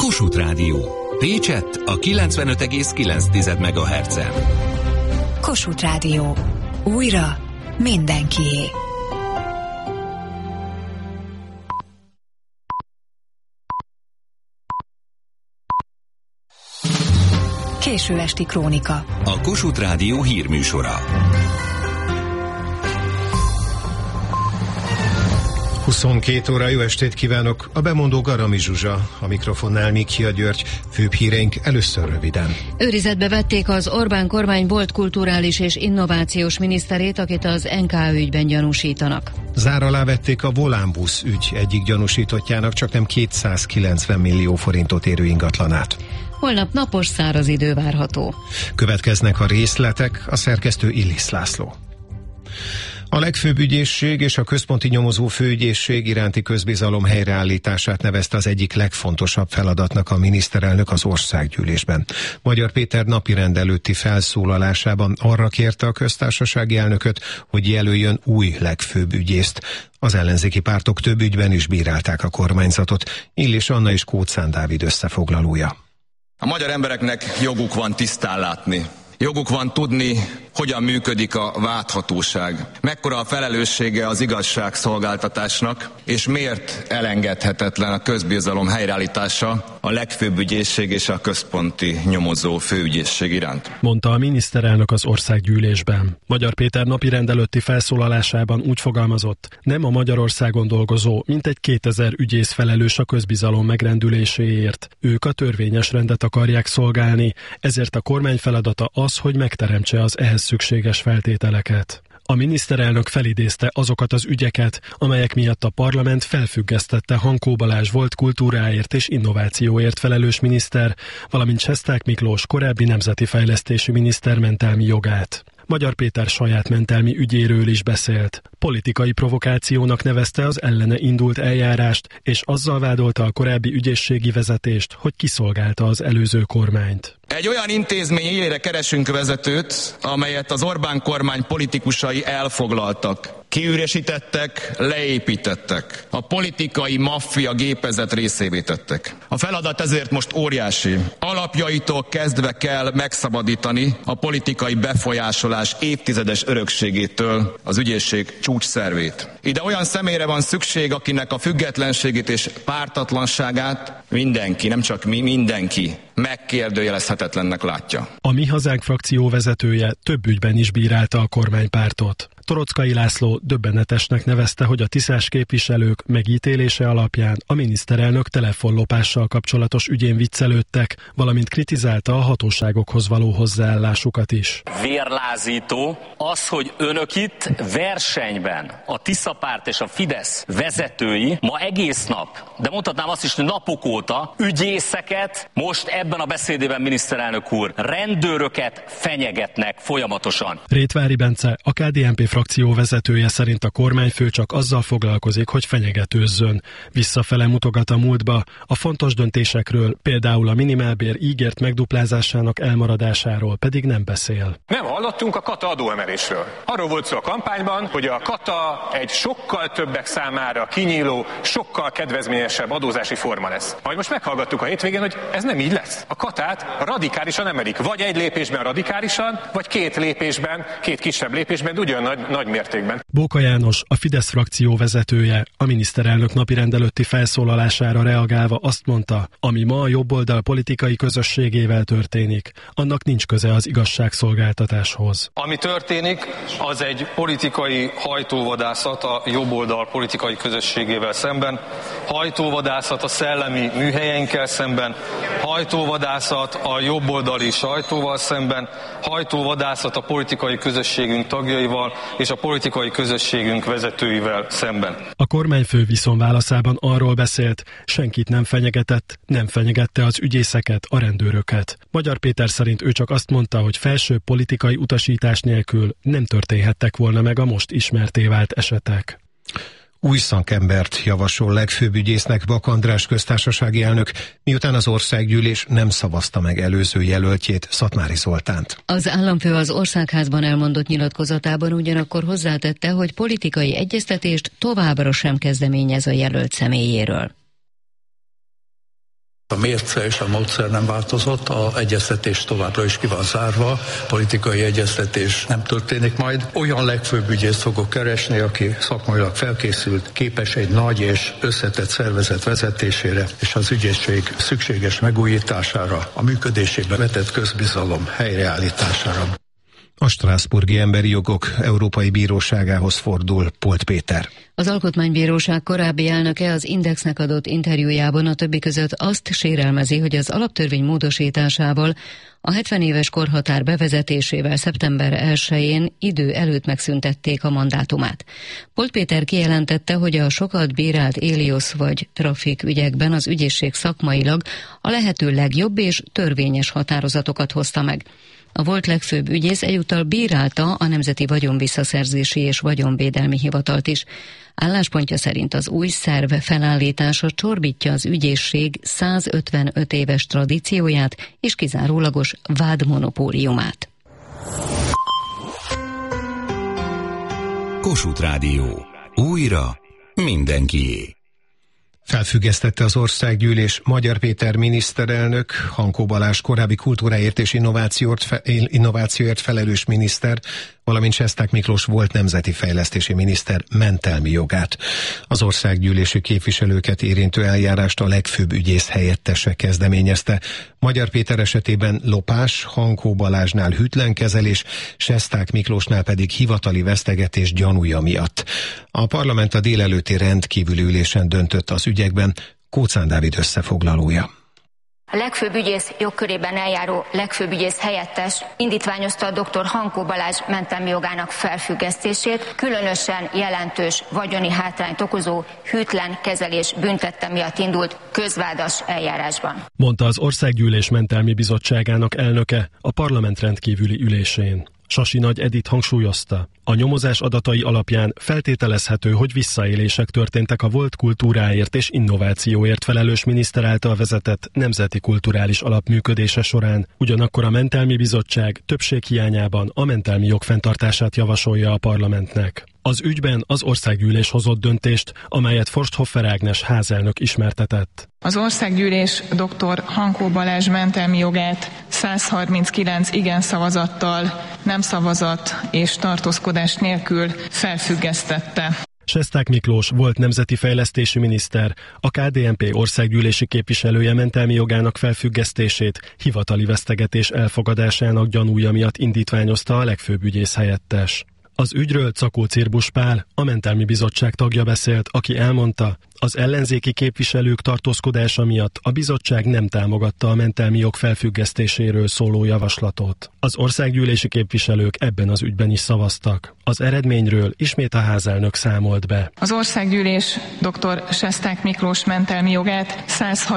Kossuth Rádió. Pécsett a 95,9 MHz-en. Kossuth Rádió. Újra mindenkié. Késő esti krónika. A Kossuth Rádió hírműsora. 22 óra, jó estét kívánok! A bemondó Garami Zsuzsa, a mikrofonnál Mikia György, főbb híreink először röviden. Őrizetbe vették az Orbán kormány volt kulturális és innovációs miniszterét, akit az NK ügyben gyanúsítanak. Zár alá vették a Volánbusz ügy egyik gyanúsítottjának csaknem 290 millió forintot érő ingatlanát. Holnap napos, száraz idő várható. Következnek a részletek, a szerkesztő Illis László. A legfőbb ügyészség és a központi nyomozó főügyészség iránti közbizalom helyreállítását nevezte az egyik legfontosabb feladatnak a miniszterelnök az országgyűlésben. Magyar Péter napirend előtti felszólalásában arra kérte a köztársasági elnököt, hogy jelöljön új legfőbb ügyészt. Az ellenzéki pártok több ügyben is bírálták a kormányzatot. Illis Anna és Kóczán Dávid összefoglalója. A magyar embereknek joguk van tisztán látni. Joguk van tudni, hogyan működik a vádhatóság, mekkora a felelőssége az igazságszolgáltatásnak, és miért elengedhetetlen a közbizalom helyreállítása a legfőbb ügyészség és a központi nyomozó főügyészség iránt. Mondta a miniszterelnök az országgyűlésben. Magyar Péter napirend előtti felszólalásában úgy fogalmazott, nem a Magyarországon dolgozó, mintegy 2000 ügyész felelős a közbizalom megrendüléséért. Ők a törvényes rendet akarják szolgálni, ezért a kormány feladata az, hogy megteremtse az ehhez szükséges feltételeket. A miniszterelnök felidézte azokat az ügyeket, amelyek miatt a parlament felfüggesztette Hankó Balázs volt kultúráért és innovációért felelős miniszter, valamint Sesták Miklós korábbi nemzeti fejlesztési miniszter mentelmi jogát. Magyar Péter saját mentelmi ügyéről is beszélt. Politikai provokációnak nevezte az ellene indult eljárást, és azzal vádolta a korábbi ügyészségi vezetést, hogy kiszolgálta az előző kormányt. Egy olyan intézmény élére keresünk vezetőt, amelyet az Orbán kormány politikusai elfoglaltak, kiüresítettek, leépítettek, a politikai maffia gépezet részévé tettek. A feladat ezért most óriási. Alapjaitól kezdve kell megszabadítani a politikai befolyásolás évtizedes örökségétől az ügyészség csúcsszervét. Ide olyan személyre van szükség, akinek a függetlenségét és pártatlanságát mindenki, nem csak mi, mindenki megkérdőjelezhetetlennek látja. A Mi Hazánk frakció vezetője több ügyben is bírálta a kormánypártot. Torockai László döbbenetesnek nevezte, hogy a tiszás képviselők megítélése alapján a miniszterelnök telefonlopással kapcsolatos ügyén viccelődtek, valamint kritizálta a hatóságokhoz való hozzáállásukat is. Vérlázító az, hogy önök itt versenyben a Tisza párt és a Fidesz vezetői ma egész nap, de mondhatnám azt is, hogy napok óta ügyészeket, most ebben a beszédében miniszterelnök úr, rendőröket fenyegetnek folyamatosan. Rétvári Bence, a KDNP frakció vezetője szerint a kormányfő csak azzal foglalkozik, hogy fenyegetőzzön. Visszafele mutogat a múltba, a fontos döntésekről, például a minimálbér ígért megduplázásának elmaradásáról pedig nem beszél. Nem hallottunk a kata adóemelésről. Arról volt szó a kampányban, hogy a kata egy sokkal többek számára kinyíló, sokkal kedvezményesebb adózási forma lesz. Majd most meghallgattuk a hétvégén, hogy ez nem így lesz. A katát radikálisan emelik. Vagy egy lépésben radikálisan, vagy két lépésben, két kisebb lépésben, ugyan nagy mértékben. Bóka János, a Fidesz frakció vezetője, a miniszterelnök napirend előtti felszólalására reagálva azt mondta, ami ma a jobboldal politikai közösségével történik, annak nincs köze az igazságszolgáltatáshoz. Ami történik, az egy politikai hajtóvadászat a jobboldal politikai közösségével szemben, hajtóvadászat a szellemi műhelyeinkkel szemben, hajtóvadászat a jobboldali sajtóval szemben, hajtóvadászat a politikai közösségünk tagjaival és a politikai közösségünk vezetőivel szemben. A kormányfő viszonválaszában arról beszélt, senkit nem fenyegetett, nem fenyegette az ügyészeket, a rendőröket. Magyar Péter szerint ő csak azt mondta, hogy felső politikai utasítás nélkül nem történhettek volna meg a most ismertté vált esetek. Új szakembert javasol legfőbb ügyésznek Bak András köztársasági elnök, miután az országgyűlés nem szavazta meg előző jelöltjét, Szatmári Zoltánt. Az államfő az Országházban elmondott nyilatkozatában ugyanakkor hozzátette, hogy politikai egyeztetést továbbra sem kezdeményez a jelölt személyéről. A mérce és a módszer nem változott, az egyeztetés továbbra is ki van zárva, politikai egyeztetés nem történik majd. Olyan legfőbb ügyészt fogok keresni, aki szakmailag felkészült, képes egy nagy és összetett szervezet vezetésére, és az ügyészség szükséges megújítására, a működésébe vetett közbizalom helyreállítására. A Strasbourgi Emberi Jogok Európai Bíróságához fordul Polt Péter. Az Alkotmánybíróság korábbi elnöke az Indexnek adott interjújában a többi között azt sérelmezi, hogy az alaptörvény módosításával, a 70 éves korhatár bevezetésével szeptember 1-én idő előtt megszüntették a mandátumát. Polt Péter kijelentette, hogy a sokat bírált Éliosz vagy trafik ügyekben az ügyészség szakmailag a lehető legjobb és törvényes határozatokat hozta meg. A volt legfőbb ügyész egyúttal bírálta a Nemzeti Vagyonvisszaszerzési és Vagyonvédelmi Hivatalt is. Álláspontja szerint az új szerv felállítása csorbítja az ügyészség 155 éves tradícióját és kizárólagos vádmonopóliumát. Kossuth Rádió. Újra mindenkié. Felfüggesztette az Országgyűlés Magyar Péter miniszterelnök, Hankó Balázs korábbi kultúráért és innovációért felelős miniszter, valamint Sesták Miklós volt nemzeti fejlesztési miniszter mentelmi jogát. Az országgyűlési képviselőket érintő eljárást a legfőbb ügyész helyettese kezdeményezte. Magyar Péter esetében lopás, Hankó Balázsnál hűtlen kezelés, Sesták Miklósnál pedig hivatali vesztegetés gyanúja miatt. A parlament a délelőtti rendkívüli ülésen döntött az ügyekben. Kóczán Dávid összefoglalója. A legfőbb ügyész jogkörében eljáró legfőbb ügyész helyettes indítványozta a dr. Hankó Balázs mentelmi jogának felfüggesztését, különösen jelentős vagyoni hátrányt okozó hűtlen kezelés büntette miatt indult közvádas eljárásban. Mondta az Országgyűlés Mentelmi Bizottságának elnöke a parlament rendkívüli ülésén. Sasi Nagy Edith hangsúlyozta, a nyomozás adatai alapján feltételezhető, hogy visszaélések történtek a volt kultúráért és innovációért felelős miniszter által vezetett Nemzeti Kulturális Alap működése során. Ugyanakkor a Mentelmi Bizottság többség hiányában a mentelmi jog fenntartását javasolja a parlamentnek. Az ügyben az Országgyűlés hozott döntést, amelyet Forsthoffer Ágnes házelnök ismertetett. Az Országgyűlés dr. Hankó Balázs mentelmi jogát 139 igen szavazattal, nem szavazat és tartózkodás nélkül felfüggesztette. Sesták Miklós volt nemzeti fejlesztési miniszter, a KDNP országgyűlési képviselője mentelmi jogának felfüggesztését hivatali vesztegetés elfogadásának gyanúja miatt indítványozta a legfőbb ügyész helyettes. Az ügyről Czakó Cirbusz Pál, a Mentelmi Bizottság tagja beszélt, aki elmondta, az ellenzéki képviselők tartózkodása miatt a bizottság nem támogatta a mentelmi jog felfüggesztéséről szóló javaslatot. Az országgyűlési képviselők ebben az ügyben is szavaztak. Az eredményről ismét a házelnök számolt be. Az Országgyűlés dr. Sesták Miklós mentelmi jogát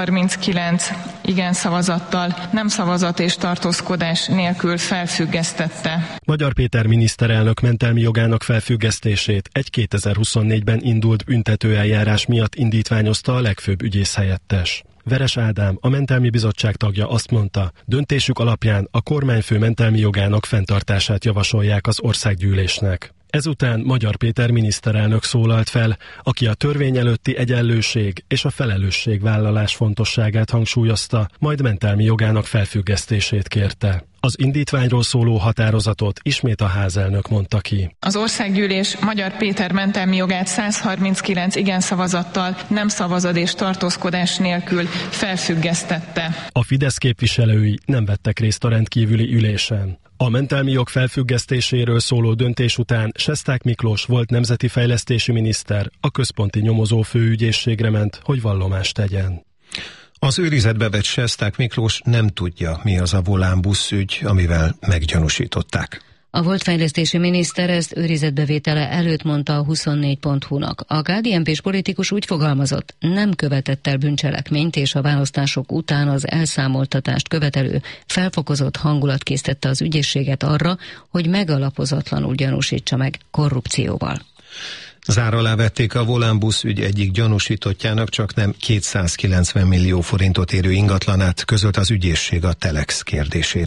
139 igen szavazattal, nem szavazat és tartózkodás nélkül felfüggesztette. Magyar Péter miniszterelnök mentelmi jogának felfüggesztését egy 2024-ben indult büntetőeljárás miatt indítványozta a legfőbb ügyész helyettes. Veres Ádám, a Mentelmi Bizottság tagja azt mondta, döntésük alapján a kormányfő mentelmi jogának fenntartását javasolják az Országgyűlésnek. Ezután Magyar Péter miniszterelnök szólalt fel, aki a törvény előtti egyenlőség és a felelősségvállalás fontosságát hangsúlyozta, majd mentelmi jogának felfüggesztését kérte. Az indítványról szóló határozatot ismét a házelnök mondta ki. Az Országgyűlés Magyar Péter mentelmi jogát 139 igen szavazattal, nem szavazat és tartózkodás nélkül felfüggesztette. A Fidesz képviselői nem vettek részt a rendkívüli ülésen. A mentelmi jog felfüggesztéséről szóló döntés után Sesták Miklós volt nemzeti fejlesztési miniszter a központi nyomozó főügyészségre ment, hogy vallomást tegyen. Az őrizetbe vett Sesták Miklós nem tudja, mi az a volánbusz ügy, amivel meggyanúsították. A volt fejlesztési miniszter ezt őrizetbevétele előtt mondta a 24.hu-nak. A KDNP-s politikus úgy fogalmazott, nem követett el bűncselekményt, és a választások után az elszámoltatást követelő felfokozott hangulat késztette az ügyészséget arra, hogy megalapozatlanul gyanúsítsa meg korrupcióval. Zár alá vették a volánbusz ügy egyik gyanúsítottjának csaknem 290 millió forintot érő ingatlanát, közölt az ügyészség a Telex kérdésére.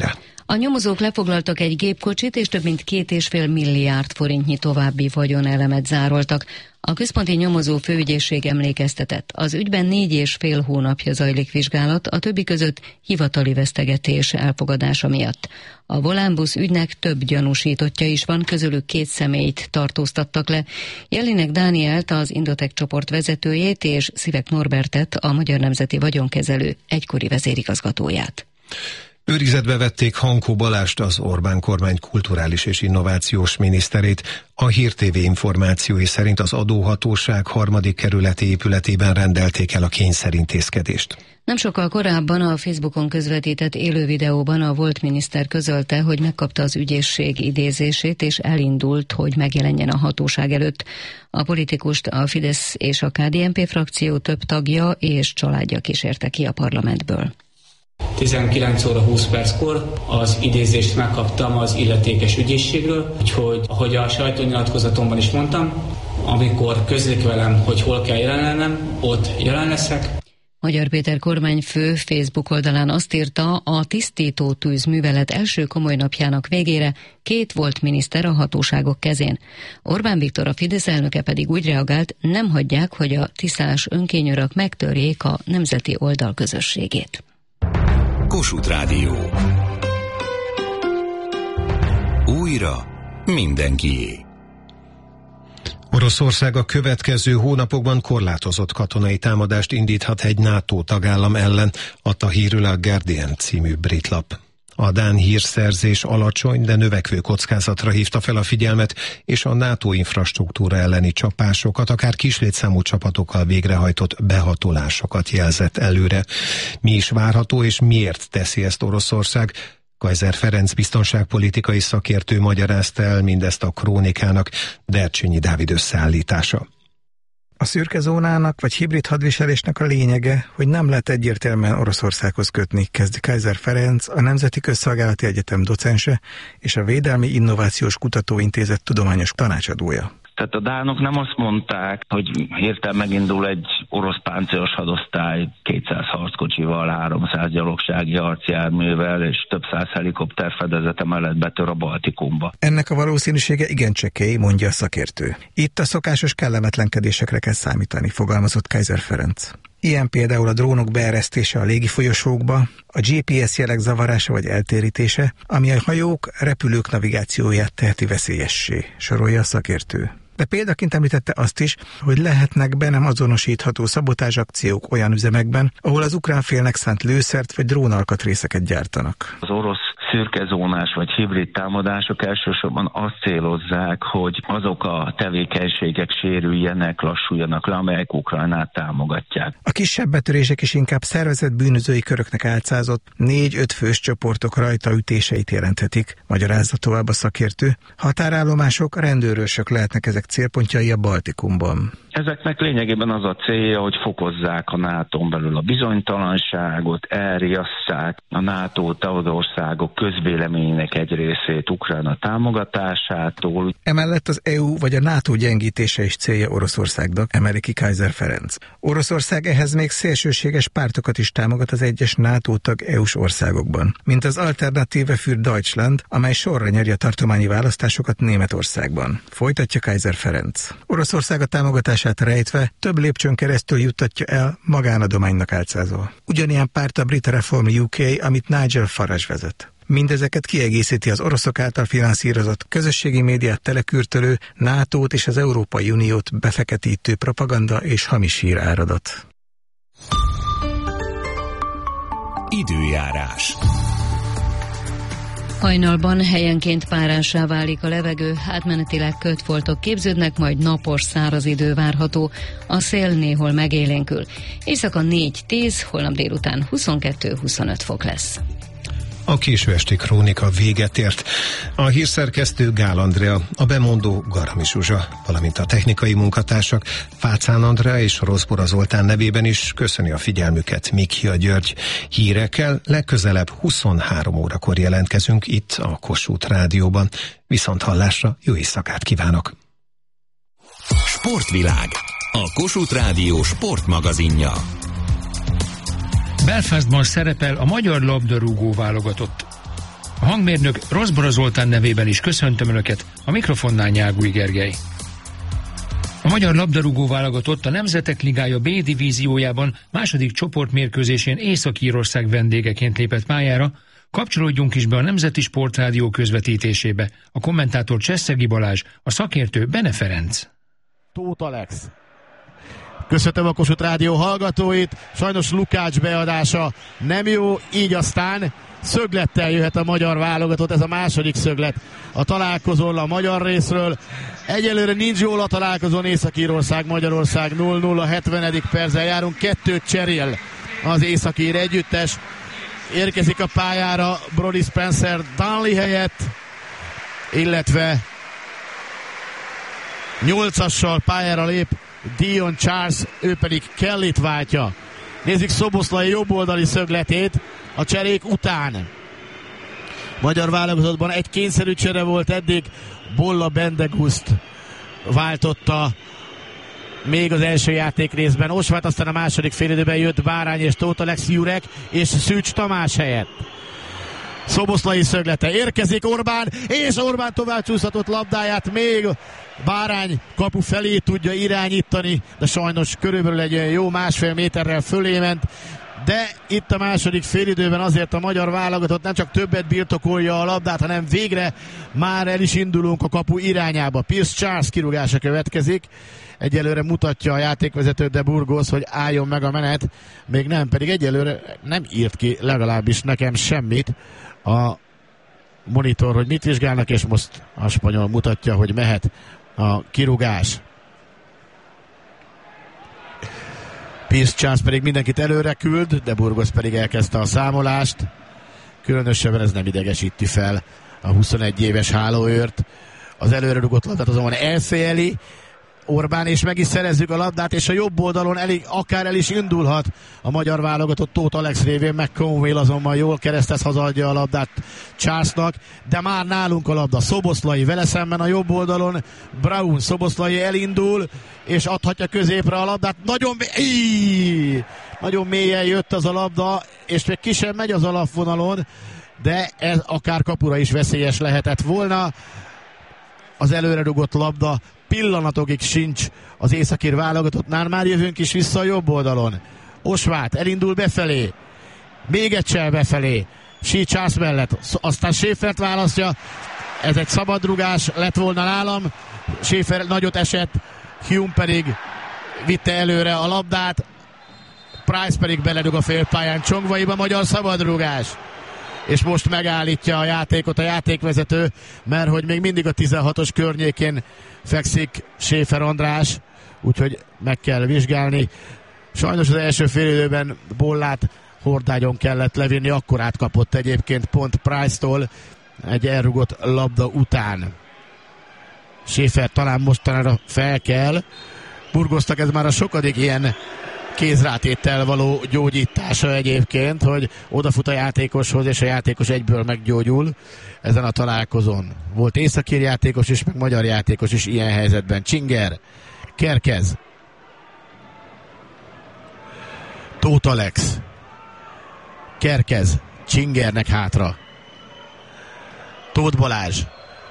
A nyomozók lefoglaltak egy gépkocsit, és több mint 2,5 milliárd forintnyi további vagyonelemet zároltak. A központi nyomozó főügyészség emlékeztetett. Az ügyben 4,5 hónapja zajlik vizsgálat, a többi között hivatali vesztegetés elfogadása miatt. A Volánbusz ügynek több gyanúsítottja is van, közülük 2 személyt tartóztattak le. Jelinek Dánielt, az Indotek csoport vezetőjét, és Szivek Norbertet, a Magyar Nemzeti Vagyonkezelő egykori vezérigazgatóját. Őrizetbe vették Hankó Balást, az Orbán kormány kulturális és innovációs miniszterét. A Hír TV információi szerint az adóhatóság 3. kerületi épületében rendelték el a kényszerintézkedést. Nem sokkal korábban a Facebookon közvetített élő videóban a volt miniszter közölte, hogy megkapta az ügyészség idézését, és elindult, hogy megjelenjen a hatóság előtt. A politikust a Fidesz és a KDNP frakció több tagja és családja kísérte ki a parlamentből. 19 óra 20 perckor az idézést megkaptam az illetékes ügyészségről, úgyhogy, ahogy a sajtónyilatkozatomban is mondtam, amikor közlik velem, hogy hol kell jelen lennem, ott jelen leszek. Magyar Péter kormányfő Facebook oldalán azt írta, a tisztító tűzművelet első komoly napjának végére 2 volt miniszter a hatóságok kezén. Orbán Viktor, a Fidesz elnöke pedig úgy reagált, nem hagyják, hogy a tiszás önkényurak megtörjék a nemzeti oldal közösségét. Kossuth Rádió. Újra mindenkié. Oroszország a következő hónapokban korlátozott katonai támadást indíthat egy NATO tagállam ellen, adta hírül a Guardian című brit lap. A dán hírszerzés alacsony, de növekvő kockázatra hívta fel a figyelmet, és a NATO infrastruktúra elleni csapásokat, akár kislétszámú csapatokkal végrehajtott behatolásokat jelzett előre. Mi is várható, és miért teszi ezt Oroszország? Kaiser Ferenc biztonságpolitikai szakértő magyarázta el mindezt a Krónikának, Dercsényi Dávid összeállítása. A szürke zónának vagy hibrid hadviselésnek a lényege, hogy nem lehet egyértelműen Oroszországhoz kötni, kezdi Kaiser Ferenc, a Nemzeti Közszolgálati Egyetem docense és a Védelmi Innovációs Kutatóintézet tudományos tanácsadója. Tehát a dánok nem azt mondták, hogy hirtelen megindul egy orosz páncélos hadosztály 200 harckocsival, 300 gyalogsági harcjárművel és több száz helikopter fedezete mellett betör a Baltikumba. Ennek a valószínűsége igen csekély, mondja a szakértő. Itt a szokásos kellemetlenkedésekre kell számítani, fogalmazott Kaiser Ferenc. Ilyen például a drónok beeresztése a légifolyosókba, a GPS jelek zavarása vagy eltérítése, ami a hajók, repülők navigációját teheti veszélyessé, sorolja a szakértő. De példaként említette azt is, hogy lehetnek be nem azonosítható szabotázsakciók olyan üzemekben, ahol az ukrán félnek szánt lőszert vagy drónalkatrészeket gyártanak. Az orosz szürkezónás vagy hibrid támadások elsősorban azt célozzák, hogy azok a tevékenységek sérüljenek, lassuljanak le, amelyek Ukrajnát támogatják. A kisebb betörések is inkább szervezett bűnözői köröknek álcázott 4-5 fős csoportok rajtaütéseit jelenthetik, magyarázza tovább a szakértő. Határállomások, rendőrösök lehetnek ezek célpontjai a Baltikumban. Ezeknek lényegében az a célja, hogy fokozzák a NATO-n belül a bizonytalanságot, elriasszák a NATO tagországok közvéleményének egy részét Ukrajna támogatásától. Emellett az EU vagy a NATO gyengítése is célja Oroszországnak, emeli ki Kaiser Ferenc. Oroszország ehhez még szélsőséges pártokat is támogat az egyes NATO tag EU-s országokban, mint az Alternative für Deutschland, amely sorra nyeri a tartományi választásokat Németországban. Folytatja Kaiser Ferenc. Oroszország a támogatását rejtve több lépcsőn keresztül juttatja el magánadománynak álcázva. Ugyanilyen párt a Brit Reform UK, amit Nigel Farage vezet. Mindezeket kiegészíti az oroszok által finanszírozott közösségi médiát telekürtölő, NATO-t és az Európai Uniót befeketítő propaganda és hamis híráradat. Időjárás. Hajnalban helyenként párássá válik a levegő, átmenetileg kötfoltok képződnek, majd napos száraz idő várható, a szél néhol megélénkül. Éjszaka 4-10, holnap délután 22-25 fok lesz. A késő esti Krónika véget ért. A hírszerkesztő Gál Andrea, a bemondó Garami Zsuzsa, valamint a technikai munkatársak Fácán Andrea és Roszbora Zoltán nevében is köszöni a figyelmüket Mikja György. Hírekkel legközelebb 23 órakor jelentkezünk itt a Kossuth Rádióban. Viszont hallásra, jó éjszakát kívánok! Sportvilág, a Kossuth Rádió sportmagazinja. Belfastban szerepel a magyar labdarúgó válogatott. A hangmérnök Rozbora Zoltán nevében is köszöntöm Önöket, a mikrofonnál Nyágúj Gergely. A magyar labdarúgó válogatott a Nemzetek Ligája B divíziójában második csoportmérkőzésén Észak-Írország vendégeként lépett pályára. Kapcsolódjunk is be a Nemzeti Sportrádió közvetítésébe. A kommentátor Cseszegi Balázs, a szakértő Bene Ferenc. Tóth Alex. Köszöntöm a Kossuth Rádió hallgatóit. Sajnos Lukács beadása nem jó, így aztán szöglettel jöhet a magyar válogatott. Ez a második szöglet a találkozón a magyar részről. Egyelőre nincs jól a találkozón Észak-Írország, Magyarország 0-0, a 70. perccel járunk, 2 cserél az északír együttes. Érkezik a pályára Brody Spencer Darnley helyett, illetve 8-assal pályára lép Dion Charles, ő pedig Kellyt váltja. Nézzük Szoboszlai jobboldali szögletét a cserék után. Magyar válogatottban egy kényszerű csere volt eddig, Bolla Bendeguszt váltotta még az első játék részben. Osvát, aztán a második félidőben jött Bárány és Tóth Alex, Jurek és Szűcs Tamás helyett. Szoboszlai szöglete, érkezik Orbán, és Orbán tovább csúszhatott labdáját még Bárány kapu felé tudja irányítani, de sajnos körülbelül egy jó 1,5 méterrel fölé ment. De itt a második félidőben azért a magyar válogatott nem csak többet birtokolja a labdát, hanem végre már el is indulunk a kapu irányába. Pierce Charles kirúgása következik. Egyelőre mutatja a játékvezető de Burgos, hogy álljon meg a menet. Még nem, pedig egyelőre nem írt ki legalábbis nekem semmit a monitor, hogy mit vizsgálnak, és most a spanyol mutatja, hogy mehet a kirúgás. Pierce Charles pedig mindenkit előre küld, de Burgos pedig elkezdte a számolást. Különösebben ez nem idegesíti fel a 21 éves hálóőrt. Az előre rugott labdát azonban elfejeli Orbán, és meg is szerezzük a labdát, és a jobb oldalon akár el is indulhat a magyar válogatott Tóth Alex révén. McConville azonban jól keresztez, hazaadja a labdát Charlesnak, de már nálunk a labda. Szoboszlai vele szemben a jobb oldalon, Braun. Szoboszlai elindul, és adhatja középre a labdát. Nagyon mélyen jött az a labda, és még ki sem megy az alapvonalon, de ez akár kapura is veszélyes lehetett volna. Az előre rugott labda pillanatokig sincs az északír válogatottnál, már jövünk is vissza a jobb oldalon. Osvát elindul befelé, még egyszer befelé, Charles mellett, aztán Schäfert választja, ez egy szabadrugás lett volna nálam, Schäfer nagyot esett, Hume pedig vitte előre a labdát, Price pedig beledug a félpályán Csongvaiba, magyar szabadrugás. És most megállítja a játékot a játékvezető, mert hogy még mindig a 16-os környékén fekszik Schäfer András, úgyhogy meg kell vizsgálni. Sajnos az első félidőben Bollát hordágyon kellett levinni, akkor átkapott egyébként pont Price-tól egy elrugott labda után. Schäfer talán mostanára fel kell. Burgosnak ez már a sokadik ilyen kézrátéttel való gyógyítása egyébként, hogy odafut a játékoshoz, és a játékos egyből meggyógyul ezen a találkozón. Volt északír játékos is, meg magyar játékos is ilyen helyzetben. Csinger, Kerkez, Tóth Alex, Kerkez, Csingernek hátra, Tóth Balázs,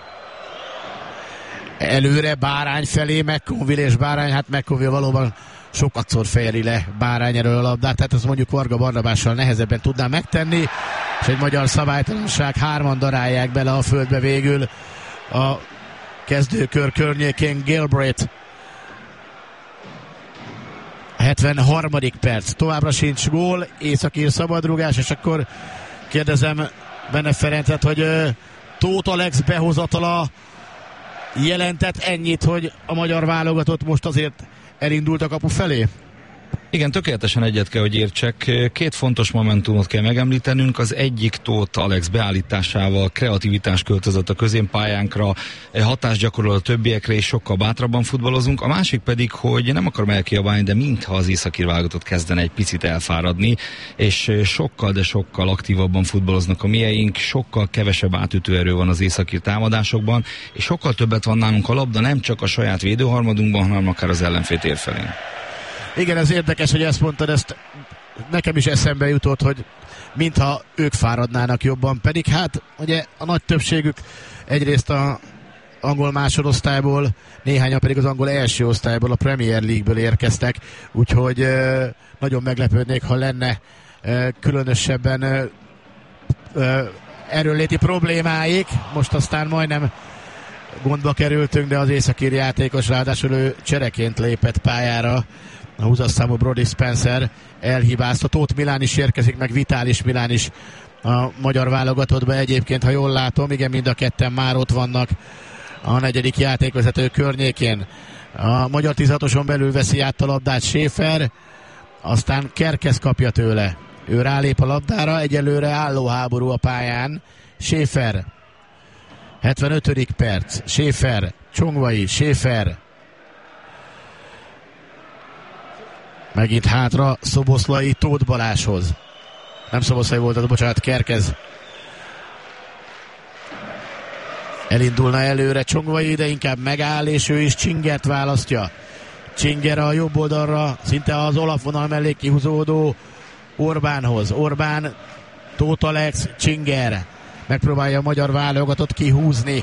előre Bárány felé, McConville és Bárány, hát McConville valóban sokatszor fejeli le Bárány erről a labdát, tehát azt mondjuk Varga Barnabással nehezebben tudná megtenni, és egy magyar szabálytalanság, 3-an darálják bele a földbe végül a kezdőkör környékén. Gilbreth 73. perc, továbbra sincs gól, északír szabadrugás, és akkor kérdezem Bene Ferencet, hogy Tóth Alex behozatala jelentett ennyit, hogy a magyar válogatott most azért elindult a kapu felé? Igen, tökéletesen egyet kell, hogy értsek. 2 fontos momentumot kell megemlítenünk. Az egyik Tóth Alex beállításával kreativitás költözött a középpályánkra, hatást gyakorol a többiekre, és sokkal bátrabban futballozunk. A másik pedig, hogy nem akarom elkiabálni, de mintha az északír válogatott kezdene egy picit elfáradni, és sokkal, de sokkal aktívabban futballoznak a mieink, sokkal kevesebb átütő erő van az északír támadásokban, és sokkal többet van nálunk a labda, nem csak a saját védőharmadunkban, hanem akár az ellenfél tér felén. Igen, ez érdekes, hogy ezt mondtad, ezt nekem is eszembe jutott, hogy mintha ők fáradnának jobban, pedig hát ugye a nagy többségük egyrészt a angol másodosztályból, néhányan pedig az angol első osztályból, a Premier League-ből érkeztek, úgyhogy nagyon meglepődnék, ha lenne különösebben erőnléti problémáik. Most aztán majdnem gondba kerültünk, de az északír játékos ráadásul ő csereként lépett pályára. A 20-as számú Brody Spencer elhibázta. Tóth Milán is érkezik, meg Vitális Milán is a magyar válogatottba egyébként, ha jól látom. Igen, mind a ketten már ott vannak a negyedik játékvezető környékén. A magyar 16-oson belül veszi át a labdát Schäfer, aztán Kerkez kapja tőle. Ő rálép a labdára, egyelőre álló háború a pályán. Schäfer, 75. perc, Schäfer, Csongvai, Schäfer. Megint hátra Szoboszlai Tóth Balázshoz. Nem Szoboszlai volt, bocsánat, Kerkez. Elindulna előre Csongvai, de inkább megáll, és ő is Csingert választja. Csinger a jobb oldalra, szinte az olafvonal mellé kihúzódó Orbánhoz. Orbán, Tóth Alex, Csinger. Megpróbálja a magyar válogatott kihúzni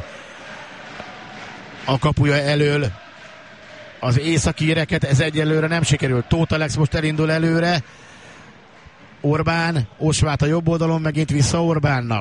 a kapuja elől az északíreket, ez egyelőre nem sikerült. Tóth Alex most elindul előre. Orbán, Osvát a jobb oldalon, megint vissza Orbánnak.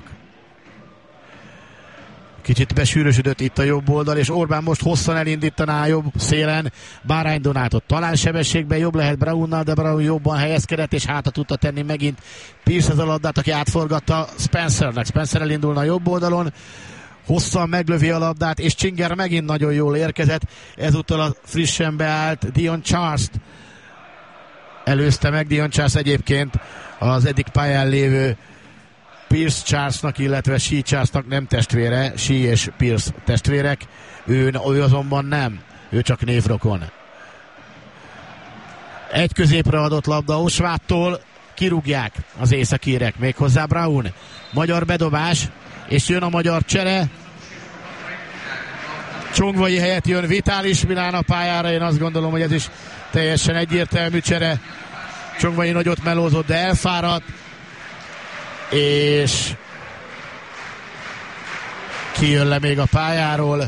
Kicsit besűrösödött itt a jobb oldal, és Orbán most hosszan elindítaná a jobb szélen Bárány Donátot. Talán sebességben jobb lehet Brownnal, de Brown jobban helyezkedett, és hátra tudta tenni megint Pierce az a labdát, aki átforgatta Spencernek. Spencer elindulna a jobb oldalon, hosszan meglövi a labdát, és Csinger megint nagyon jól érkezett. Ezúttal a frissen beállt Dion Charles-t előzte meg. Dion Charles egyébként az eddig pályán lévő Pierce Charlesnak, illetve Shea Charlesnak nem testvére, Shea és Pierce testvérek, ő azonban nem, ő csak névrokon. Egy középre adott labda Osváttól, kirúgják az északírek, méghozzá Brown. Magyar bedobás, és jön a magyar csere. Csongvai helyett jön Vitális Milán a pályára, én azt gondolom, hogy ez is teljesen egyértelmű csere. Csongvai nagyot melózott, de elfáradt, és kijön le még a pályáról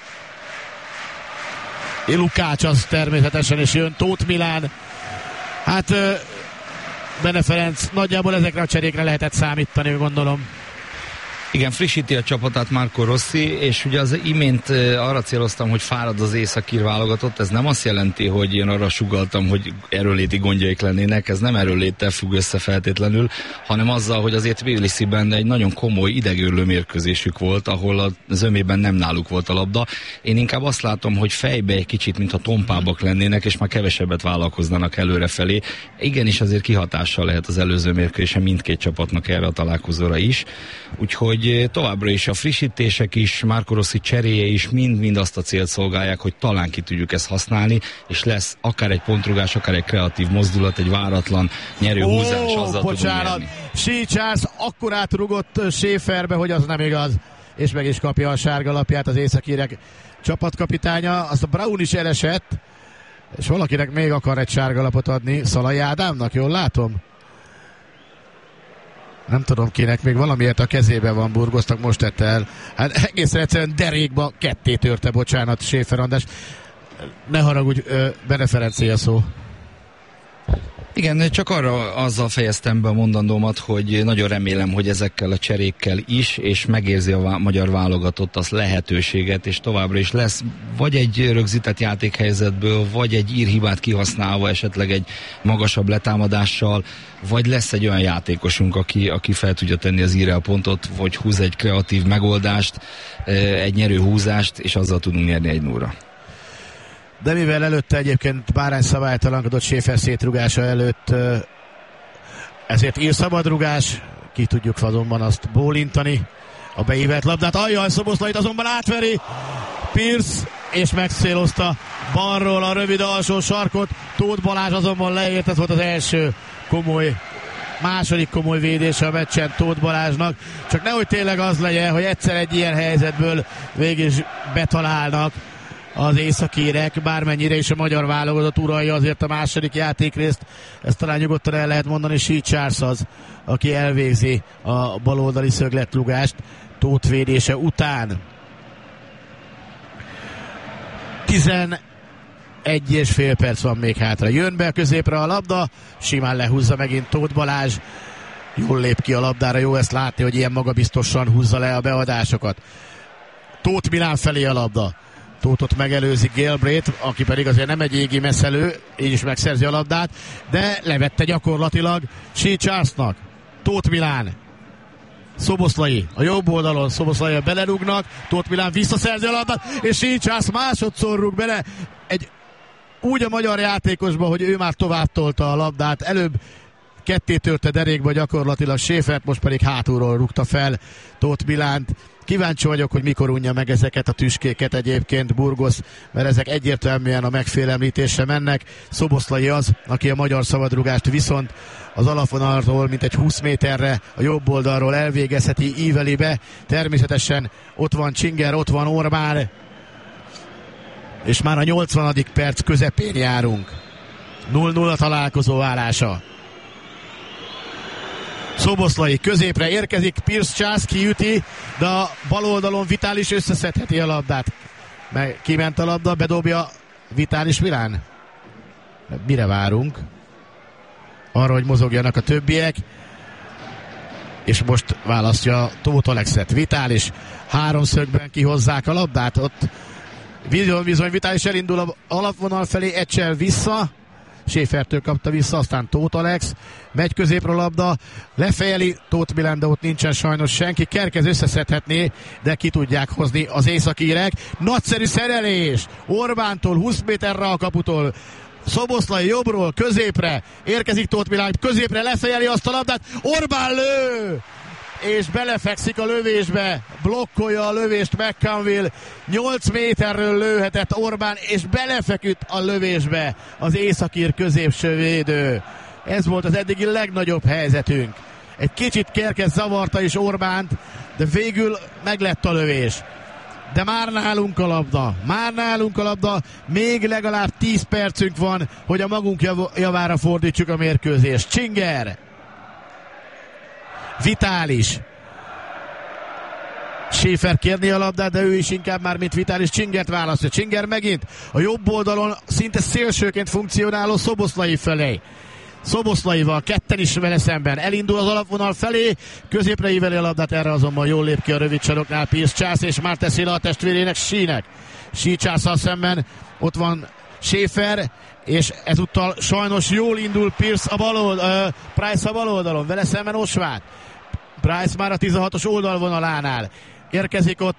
Lukács az természetesen, és jön Tóth Milán. Hát Bene Ferenc, nagyjából ezekre a cserékre lehetett számítani, gondolom. Igen, frissíti a csapatát Marco Rossi, és ugye az imént arra céloztam, hogy fárad az északír válogatott. Ez nem azt jelenti, hogy én arra sugalltam, hogy erőléti gondjaik lennének, ez nem erőléttel függ össze feltétlenül, hanem azzal, hogy azért Tbilisiben egy nagyon komoly idegőrlő mérkőzésük volt, ahol a zömében nem náluk volt a labda. Én inkább azt látom, hogy fejbe egy kicsit, mintha tompábbak lennének, és már kevesebbet vállalkoznának előrefelé. Igenis azért kihatással lehet az előző mérkőzésen mindkét csapatnak erre a találkozóra is. Úgyhogy továbbra is a frissítések is, Marco Rossi cseréje is mind azt a célt szolgálják, hogy talán ki tudjuk ezt használni, és lesz akár egy pontrugás, akár egy kreatív mozdulat, egy váratlan nyerőhúzás, azzal tudunk nyerni. Shea Charles akkorát rugott Schäferbe, hogy az nem igaz, és meg is kapja a sárga lapját az északírek csapatkapitánya. Azt a Brown is elesett, és valakinek még akar egy sárga lapot adni, Szalai Ádámnak, jól látom? Nem tudom kinek, még valamiért a kezében van, burgoztak, most tette el. Hát egészen egyszerűen derékba ketté törte, bocsánat, Schäfer András. Ne haragudj, Bene Ferencé a szó. Igen, csak azzal fejeztem be a mondandómat, hogy nagyon remélem, hogy ezekkel a cserékkel is, és megérzi a magyar válogatott az lehetőséget, és továbbra is lesz vagy egy rögzített játékhelyzetből, vagy egy írhibát kihasználva, esetleg egy magasabb letámadással, vagy lesz egy olyan játékosunk, aki fel tudja tenni az írre a pontot, vagy húz egy kreatív megoldást, egy nyerő húzást, és azzal tudunk nyerni 1-0-ra. De mivel előtte egyébként Bárány szabálytalankodott Schäfer szétrugása előtt, ezért ír szabadrugás, ki tudjuk azonban azt bólintani a beívelt labdát. Ajjaj, Szoboszlait azonban átveri Pierce, és megcélozta balról a rövid alsó sarkot. Tóth Balázs azonban leért, ez volt az második komoly védése a meccsen Tóth Balázsnak. Csak nehogy tényleg az legyen, hogy egyszer egy ilyen helyzetből végig betalálnak az északírek, bármennyire is a magyar válogatott uralja azért a második játékrészt, ezt talán nyugodtan el lehet mondani, Shea Charles az, aki elvégzi a baloldali szögletrugást Tóth védése után. 11,5 perc van még hátra. Jön be a középre a labda, simán lehúzza megint Tóth Balázs. Jól lép ki a labdára, jó ezt látni, hogy ilyen magabiztosan húzza le a beadásokat. Tóth Milán felé a labda. Tóthot megelőzi Galbraith, aki pedig azért nem egy égi messzelő, így is megszerzi a labdát, de levette gyakorlatilag Shea Charlesnak. Tóth Milán. Szoboszlai a jobb oldalon, Szoboszlai belerúgnak, Tóth Milán visszaszerzi a labdát, és Shea Charles másodszor rúg bele úgy a magyar játékosba, hogy ő már tovább tolta a labdát. Előbb ketté törte derékba gyakorlatilag Schäfert, most pedig hátulról rúgta fel Tóth Milánt. Kíváncsi vagyok, hogy mikor unja meg ezeket a tüskéket egyébként Burgos, mert ezek egyértelműen a megfélemlítésre mennek. Szoboszlai az, aki a magyar szabadrúgást viszont az alapvonaltól mintegy 20 méterre a jobb oldalról elvégezheti, íveli be. Természetesen ott van Csinger, ott van Orbán, és már a 80. perc közepén járunk. 0-0 a találkozó állása. Szoboszlai középre érkezik, Pierce Charles kiüti, de a bal oldalon Vitális összeszedheti a labdát. Meg kiment a labda, bedobja Vitális Milán. Mire várunk? Arra, hogy mozogjanak a többiek. És most választja Tóth Alexet. Vitális háromszögben kihozzák a labdát. Ott bizony Vitális elindul a alapvonal felé, egyszer vissza. Schäfertől kapta vissza, aztán Tóth Alex, megy középre a labda, lefejeli Tóth Milán, de ott nincsen sajnos senki, Kerkez összeszedhetné, de ki tudják hozni az északírek. Nagyszerű szerelés Orbántól 20 méterre a kaputól, Szoboszlai jobbról középre, érkezik Tóth Milán, középre lefejeli azt a labdát, Orbán lő! És belefekszik a lövésbe, blokkolja a lövést McConville, 8 méterről lőhetett Orbán, és belefeküdt a lövésbe az északír középső védő. Ez volt az eddigi legnagyobb helyzetünk. Egy kicsit Kerkez zavarta is Orbánt, de végül meglett a lövés. De már nálunk a labda, még legalább 10 percünk van, hogy a magunk javára fordítsuk a mérkőzést. Csinger! Vitális. Schäfer kérni a labdát, de ő is inkább már, mint Vitális, Csingert választja. Csinger megint a jobb oldalon szinte szélsőként funkcionáló Szoboszlai felé. Szoboszlaival ketten is vele szemben. Elindul az alapvonal felé, középre íveli a labdát, erre azonban jól lép ki a rövid saroknál Pierce Charles, és már teszi le a testvérének Shea-nek. Shea Charles-szal szemben ott van Schäfer, és ezúttal sajnos jól indul Pierce Price a bal oldalon, vele szemben Osváth. Price már a 16-os oldalvonalánál. Érkezik ott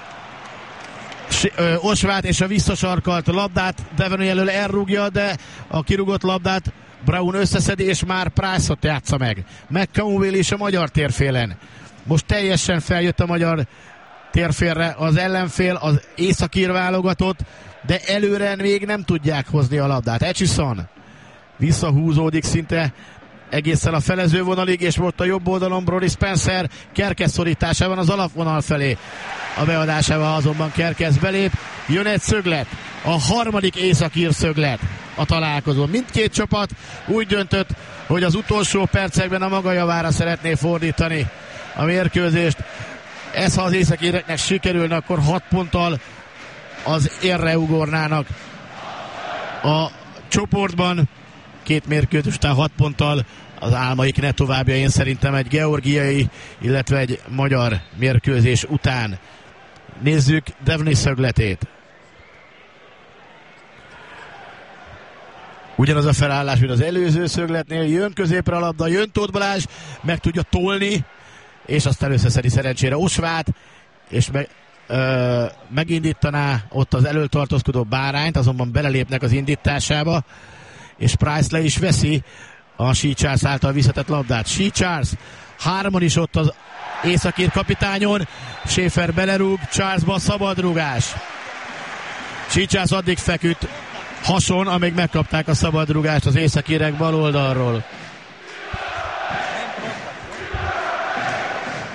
Osváth, és a visszasarkalt labdát Devaney elől elrúgja, de a kirúgott labdát Brown összeszedi, és már Price-ot játsza meg. McConville is a magyar térfélen. Most teljesen feljött a magyar térfélre az ellenfél, az északír válogatott, de előre még nem tudják hozni a labdát. Etchison visszahúzódik szinte egészen a felezővonalig, és most a jobb oldalon Brody Spencer Kerkez szorításában az alapvonal felé. A beadásával azonban Kerkez belép. Jön egy szöglet, a harmadik északír szöglet a találkozón. Mindkét csapat úgy döntött, hogy az utolsó percekben a maga javára szeretné fordítani a mérkőzést. Ez, ha az északíreknek sikerülne, akkor 6 ponttal az érre ugornának a csoportban. 2 mérkőzés után 6 ponttal az álmaik ne továbbja, én szerintem egy georgiai, illetve egy magyar mérkőzés után. Nézzük Devaney szögletét. Ugyanaz a felállás, mint az előző szögletnél. Jön középre a labda, jön Tóth Balázs, meg tudja tolni, és aztán összeszedi szerencsére Osváth, és megindítaná ott az elől tartózkodó Bárányt, azonban belelépnek az indításába, és Price le is veszi a Shea Charles által visszatett labdát. Shea Charles, hárman is ott az északír kapitányon, Schäfer belerúg, Charlesba szabadrúgás. Shea Charles addig feküdt hason, amíg megkapták a szabadrúgást az északírek bal oldalról.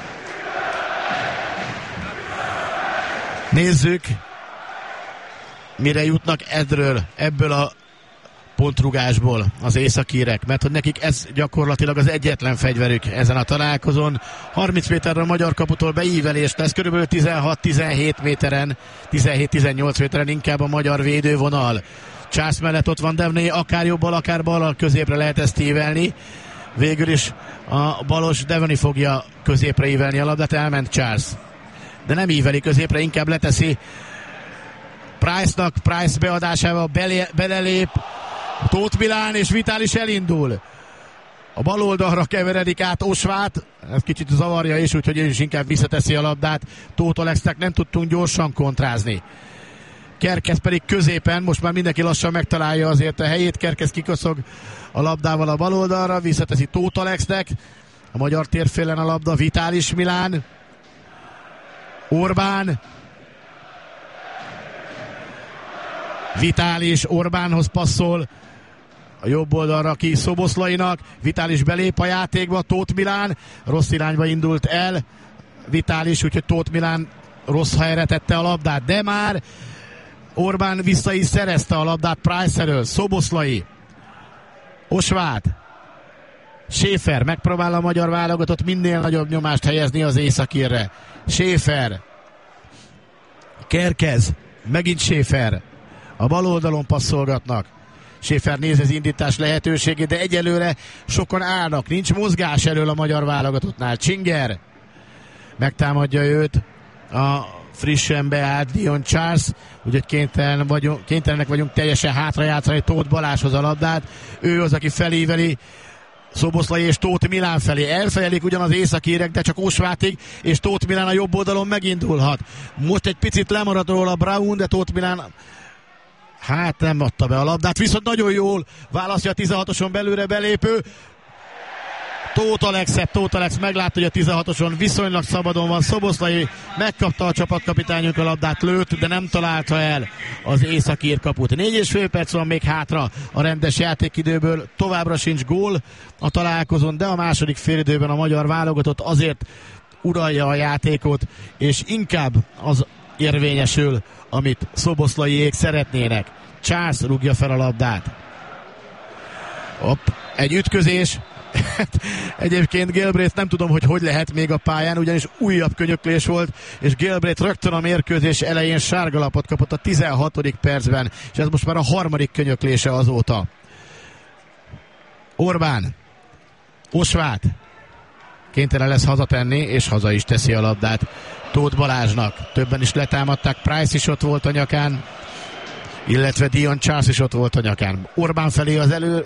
Nézzük mire jutnak ebből a pontrugásból az északírek, mert hogy nekik ez gyakorlatilag az egyetlen fegyverük ezen a találkozón. 30 méterre a magyar kaputól beívelés lesz, körülbelül 16-17 méteren, 17-18 méteren inkább a magyar védővonal. Charles mellett ott van Devaney, akár jobbal, akár ballal középre lehet ezt ívelni. Végül is a balos Devaney fogja középre ívelni a labdát, elment Charles. De nem íveli középre, inkább leteszi Price-nak, Price beadásával belelép Tóth Milán, és Vitális elindul. A bal oldalra keveredik át Osvát, ez kicsit zavarja is, úgyhogy ő is inkább visszateszi a labdát. Tóth Alexnek nem tudtunk gyorsan kontrázni. Kerkez pedig középen, most már mindenki lassan megtalálja azért a helyét. Kerkez kikoszog a labdával a bal oldalra, visszateszi Tóth Alexnek. A magyar térfélen a labda, Vitális Milán. Orbán. Vitális Orbánhoz passzol. A jobb oldalra ki Szoboszlainak. Vitális belép a játékba, Tóth Milán rossz irányba indult el. Vitális, úgyhogy Tóth Milán rossz helyre tette a labdát, de már Orbán vissza is szerezte a labdát Price elől. Szoboszlai, Osvát, Schäfer megpróbál a magyar válogatott minél nagyobb nyomást helyezni az északírre. Schäfer, Kerkez, megint Schäfer, a bal oldalon passzolgatnak. Schäfer nézi az indítás lehetőségét, de egyelőre sokan állnak, nincs mozgás elől a magyar válogatottnál. Csinger megtámadja őt a frissen beállt Dion Charles, úgyhogy kénytelenek vagyunk teljesen hátrajátszani Tóth Balázshoz a labdát. Ő az, aki felíveli Szoboszlai és Tóth Milán felé. Elfejelik ugyan az északírek, de csak Osvátig, és Tóth Milán a jobb oldalon megindulhat. Most egy picit lemaradt róla Braun, de Tóth Milán nem adta be a labdát, viszont nagyon jól választja a 16-oson belőle belépő Tóth Alex meglátta, hogy a 16-oson viszonylag szabadon van. Szoboszlai megkapta a csapatkapitányunk a labdát, lőtt, de nem találta el az északír kaput. 4,5 perc van még hátra a rendes játékidőből, továbbra sincs gól a találkozón, de a második félidőben a magyar válogatott azért uralja a játékot, és inkább az érvényesül, amit Szoboszlaiék szeretnének. Charles rúgja fel a labdát. Egy ütközés. Egyébként Galbraith nem tudom, hogy lehet még a pályán, ugyanis újabb könyöklés volt, és Galbraith rögtön a mérkőzés elején sárgalapot kapott a 16. percben, és ez most már a harmadik könyöklése azóta. Orbán, Osvát kénytelen lesz hazatenni, és haza is teszi a labdát Tóth Balázsnak. Többen is letámadták, Price is ott volt a nyakán, illetve Dion Charles is ott volt a nyakán. Orbán felé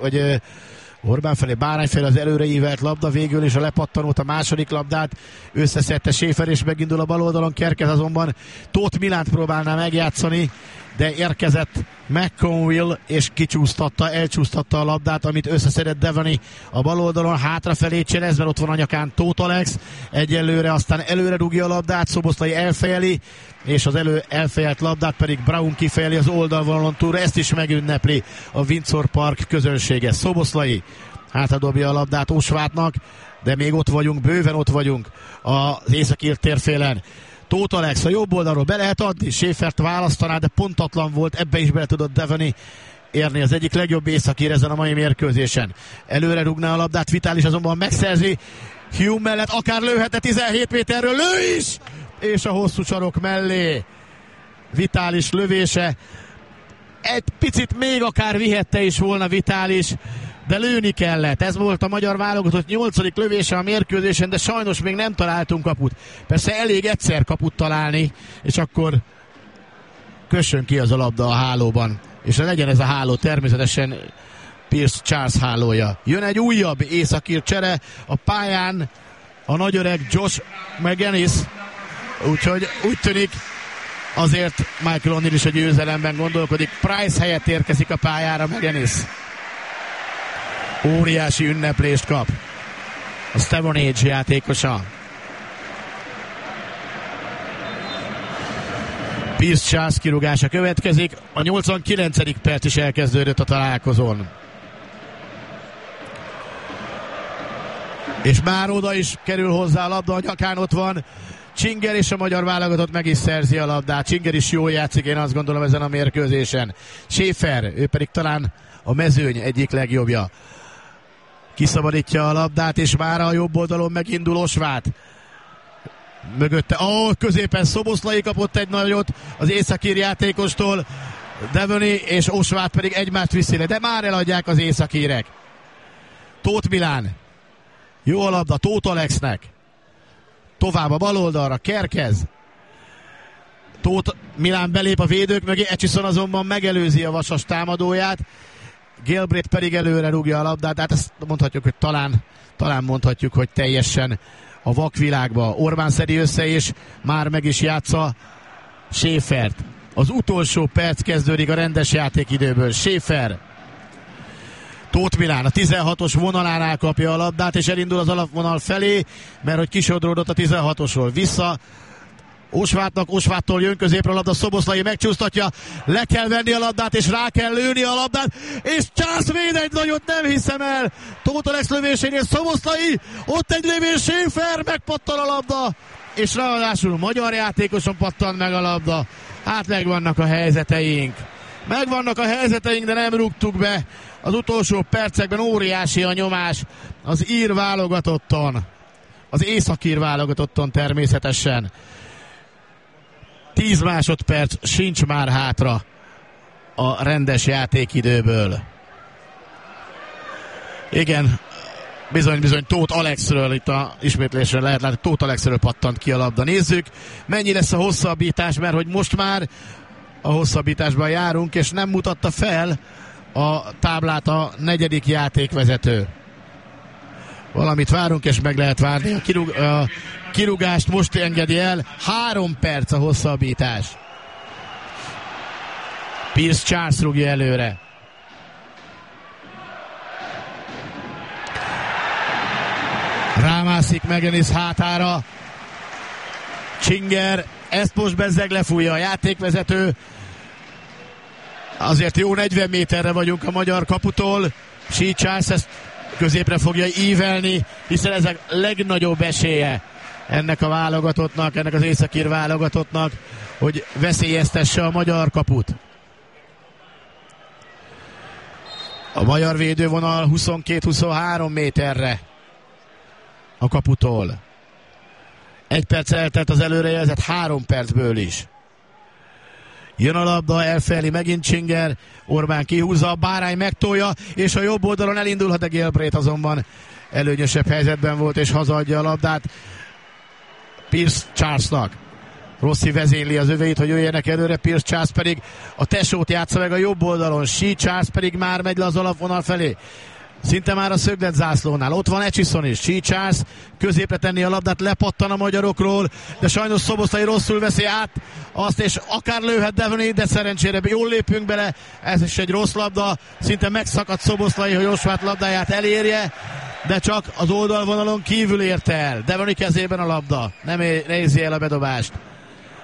Bárány felé az előre ívelt labda, végül is a lepattanót, a második labdát összeszedte Schäfer, és megindul a bal oldalon. Kerkez azonban Tóth Milánt próbálná megjátszani, de érkezett McConville, és elcsúsztatta a labdát, amit összeszedett Devaney a bal oldalon, hátrafelé cselezve, ott van a nyakán Tóth Alex, egyelőre, aztán előre rúgja a labdát, Szoboszlai elfejeli, és az elfejelt labdát pedig Braun kifejeli az oldalvonalon túlra, ezt is megünnepli a Windsor Park közönsége. Szoboszlai hátradobja a labdát Osvátnak, de még ott vagyunk, bőven ott vagyunk az északír térfélen. Tóth Alex a jobb oldalról be lehet adni, Schäfert választaná, de pontatlan volt, ebbe is bele tudott Devaney érni, az egyik legjobb északír ezen a mai mérkőzésen. Előre rúgná a labdát, Vitális azonban megszerzi, Hume mellett akár lőhet, 17 méterről lő is, és a hosszú sarok mellé Vitális lövése. Egy picit még akár vihette is volna Vitális, de lőni kellett. Ez volt a magyar válogatott 8. lövése a mérkőzésen, de sajnos még nem találtunk kaput. Persze elég egyszer kaput találni, és akkor kössön ki az a labda a hálóban. És legyen ez a háló természetesen Pierce Charles hálója. Jön egy újabb északír csere a pályán, a nagyöreg Josh McGuinness, úgyhogy úgy tűnik azért Michael O'Neill is a győzelemben gondolkodik. Price helyett érkezik a pályára McGuinness. Óriási ünneplést kap a Steven Age játékosa. Pierce Charles kirúgása következik. A 89. perc is elkezdődött a találkozón. És már oda is kerül hozzá a labda, a nyakán ott van Csinger, és a magyar válogatott meg is szerzi a labdát. Csinger is jól játszik, én azt gondolom, ezen a mérkőzésen. Schäfer, ő pedig talán a mezőny egyik legjobbja. Kiszabadítja a labdát, és már a jobb oldalon megindul Osvát. Mögötte, középen Szoboszlai kapott egy nagyot az északír játékostól, Devoni és Osvát pedig egymást viszi le, de már eladják az északírek. Tóth Milán, jó a labda Tóth Alexnek, tovább a bal oldalra, Kerkez. Tóth Milán belép a védők mögé, Etchison azonban megelőzi a Vasas támadóját, Gilbreth pedig előre rúgja a labdát, hát ezt mondhatjuk, hogy talán mondhatjuk, hogy teljesen a vakvilágba. Orbán szedi össze, és már meg is játsza Schäfert. Az utolsó perc kezdődik a rendes játékidőből. Schäfer. Tóth Milán a 16-os vonalánál kapja a labdát, és elindul az alapvonal felé, mert hogy kisodródott a 16-osról. Vissza Osváttól jön középre a labda, Szoboszlai megcsúsztatja, le kell venni a labdát, és rá kell lőni a labdát, és Charles véd egy nagyot, nem hiszem el. Tóth Alex lövésénél Szoboszlai, ott egy lövés, Schäfer, megpattan a labda, és ráadásul magyar játékoson pattan meg a labda. Hát megvannak a helyzeteink, de nem rúgtuk be. Az utolsó percekben óriási a nyomás az ír válogatotton, az északír válogatotton természetesen. 10 másodperc sincs már hátra a rendes játékidőből. Igen, bizony Tóth Alexről, itt a ismétlésre lehet látni, Tóth Alexről pattant ki a labda. Nézzük, mennyi lesz a hosszabbítás, mert hogy most már a hosszabbításban járunk, és nem mutatta fel a táblát a negyedik játékvezető. Valamit várunk, és meg lehet várni. A kirúgást most engedi el. 3 perc a hosszabbítás. Pierce Charles rúgja előre. Rámászik Megenis hátára. Csinger, ezt most bezzeg lefújja a játékvezető. Azért jó 40 méterre vagyunk a magyar kaputól. Shea Charles ezt középre fogja ívelni, hiszen ez a legnagyobb esélye ennek a válogatottnak, ennek az északír válogatottnak, hogy veszélyeztesse a magyar kaput. A magyar védővonal 22-23 méterre a kaputól. 1 perc eltelt az előrejelzett 3 percből is. Jön a labda, elfelé megint Csinger, Orbán kihúzza, a Bárány megtolja, és a jobb oldalon elindulhat, a Gilbreth azonban előnyösebb helyzetben volt, és hazaadja a labdát Pierce Charlesnak. Rossi vezényli az övéit, hogy jöjjenek előre, Pierce Charles pedig a tesót játsza meg a jobb oldalon, Shea Charles pedig már megy le az alapvonal felé. Szinte már a szöglet zászlónál. Ott van Etchison is. Shea Charles középre tenni a labdát, lepattan a magyarokról, de sajnos Szoboszlai rosszul veszi át azt, és akár lőhet Devoni, de szerencsére jól lépünk bele. Ez is egy rossz labda. Szinte megszakadt Szoboszlai, hogy Osvát labdáját elérje, de csak az oldalvonalon kívül érte el. Devoni kezében a labda. Nem nézi el a bedobást.